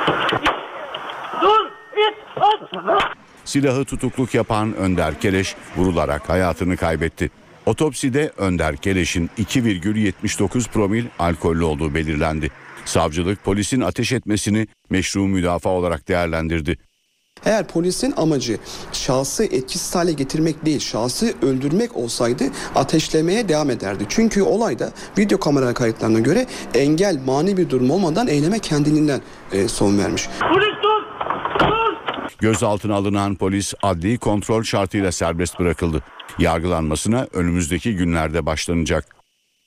Dur! İt! Silahı tutukluk yapan Önder Keleş vurularak hayatını kaybetti. Otopside Önder Keleş'in 2,79 promil alkollü olduğu belirlendi. Savcılık polisin ateş etmesini meşru müdafaa olarak değerlendirdi. Eğer polisin amacı şahsı etkisiz hale getirmek değil, şahsı öldürmek olsaydı ateşlemeye devam ederdi. Çünkü olayda video kamera kayıtlarına göre engel, mani bir durum olmadan eyleme kendiliğinden son vermiş. Polis dur! Dur! Gözaltına alınan polis adli kontrol şartıyla serbest bırakıldı. Yargılanmasına önümüzdeki günlerde başlanacak.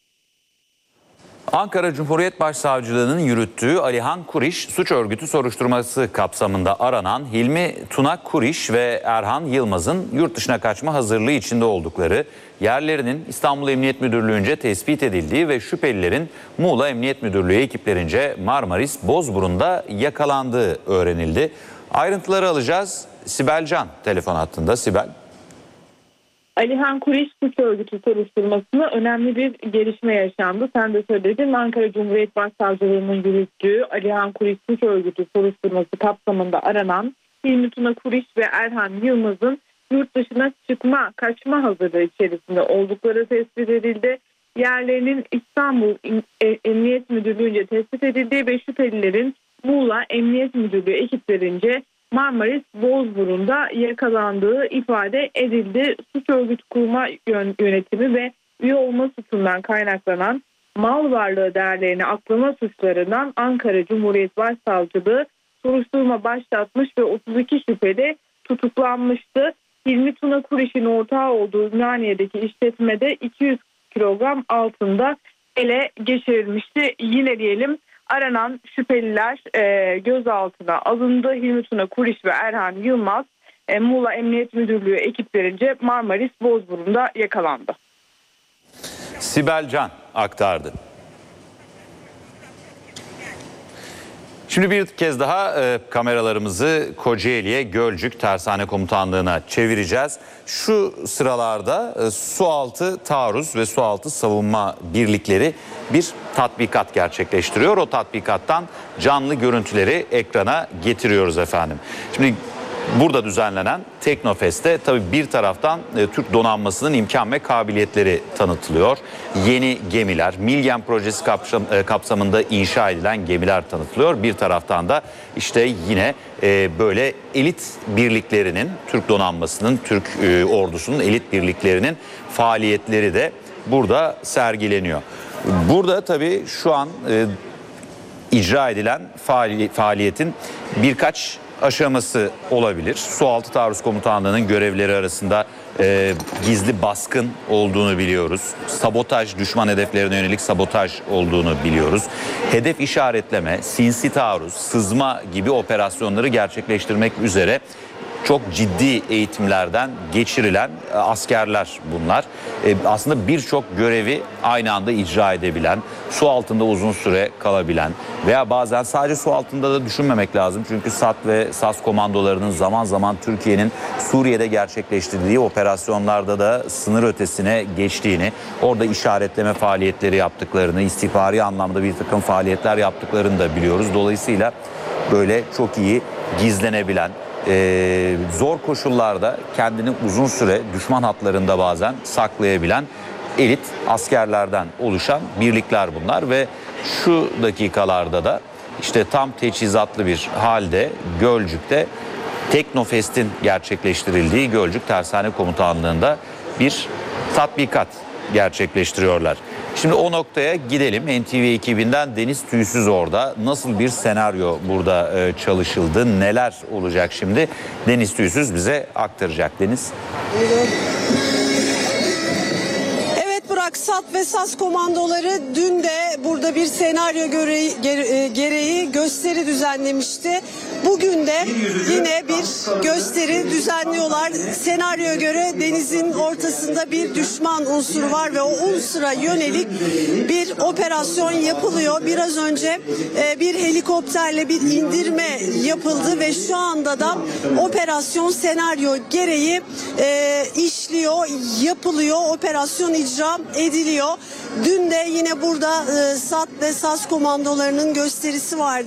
Ankara Cumhuriyet Başsavcılığı'nın yürüttüğü Alihan Kuriş suç örgütü soruşturması kapsamında aranan Hilmi Tuna Kuriş ve Erhan Yılmaz'ın yurt dışına kaçma hazırlığı içinde oldukları, yerlerinin İstanbul Emniyet Müdürlüğü'nce tespit edildiği ve şüphelilerin Muğla Emniyet Müdürlüğü ekiplerince Marmaris Bozburun'da yakalandığı öğrenildi. Ayrıntıları alacağız. Sibel Can telefon hattında. Sibel. Alihan Kuriş suç örgütü soruşturmasında önemli bir gelişme yaşandı. Sen de söyledin, Ankara Cumhuriyet Başsavcılığı'nın yürüttüğü Alihan Kuriş suç örgütü soruşturması kapsamında aranan Hilmi Tuna Kuriş ve Erhan Yılmaz'ın yurt dışına kaçma hazırlığı içerisinde oldukları tespit edildi. Yerlerinin İstanbul Emniyet Müdürlüğü'nce tespit edildiği ve şüphelilerin Muğla Emniyet Müdürlüğü ekiplerince Marmaris Bozburun'da yakalandığı ifade edildi. Suç örgütü kurma yönetimi ve üye olma suçundan kaynaklanan mal varlığı değerlerini aklama suçlarından Ankara Cumhuriyet Başsavcılığı soruşturma başlatmış ve 32 şüpheli tutuklanmıştı. Hilmi Tuna Kuriş'in ortağı olduğu Ümraniye'deki işletmede 200 kilogram altında ele geçirilmişti. Yine diyelim, aranan şüpheliler gözaltına alındı. Hilmi Tuna Kuriş ve Erhan Yılmaz Muğla Emniyet Müdürlüğü ekiplerince Marmaris Bozburun'da yakalandı. Sibel Can aktardı. Şimdi bir kez daha kameralarımızı Kocaeli'ye Gölcük Tersane Komutanlığı'na çevireceğiz. Şu sıralarda sualtı taarruz ve sualtı savunma birlikleri bir tatbikat gerçekleştiriyor. O tatbikattan canlı görüntüleri ekrana getiriyoruz efendim. Şimdi burada düzenlenen Teknofest'te tabii bir taraftan Türk donanmasının imkan ve kabiliyetleri tanıtılıyor. Yeni gemiler, Milgen projesi kapsamında inşa edilen gemiler tanıtılıyor. Bir taraftan da işte yine böyle elit birliklerinin, Türk donanmasının, Türk ordusunun elit birliklerinin faaliyetleri de burada sergileniyor. Burada tabii şu an icra edilen faaliyetin birkaç aşaması olabilir. Sualtı Taarruz Komutanlığı'nın görevleri arasında gizli baskın olduğunu biliyoruz. Sabotaj, düşman hedeflerine yönelik sabotaj olduğunu biliyoruz. Hedef işaretleme, sinsi taarruz, sızma gibi operasyonları gerçekleştirmek üzere çok ciddi eğitimlerden geçirilen askerler bunlar. Aslında birçok görevi aynı anda icra edebilen, su altında uzun süre kalabilen veya bazen sadece su altında da düşünmemek lazım. Çünkü SAT ve SAS komandolarının zaman zaman Türkiye'nin Suriye'de gerçekleştirdiği operasyonlarda da sınır ötesine geçtiğini, orada işaretleme faaliyetleri yaptıklarını, istihbari anlamda bir takım faaliyetler yaptıklarını da biliyoruz. Dolayısıyla böyle çok iyi gizlenebilen, zor koşullarda kendini uzun süre düşman hatlarında bazen saklayabilen elit askerlerden oluşan birlikler bunlar ve şu dakikalarda da işte tam teçhizatlı bir halde Gölcük'te Teknofest'in gerçekleştirildiği Gölcük Tersane Komutanlığı'nda bir tatbikat gerçekleştiriyorlar. Şimdi o noktaya gidelim. NTV ekibinden Deniz Tüysüz orada. Nasıl bir senaryo burada çalışıldı? Neler olacak şimdi? Deniz Tüysüz bize aktaracak. Deniz. SAT ve SAS komandoları dün de burada bir senaryo gereği gösteri düzenlemişti. Bugün de yine bir gösteri düzenliyorlar. Senaryoya göre denizin ortasında bir düşman unsuru var ve o unsura yönelik bir operasyon yapılıyor. Biraz önce bir helikopterle bir indirme yapıldı ve şu anda da operasyon senaryo gereği işliyor, yapılıyor, operasyon icra ediliyor. Dün de yine burada SAT ve SAS komandolarının gösterisi vardı.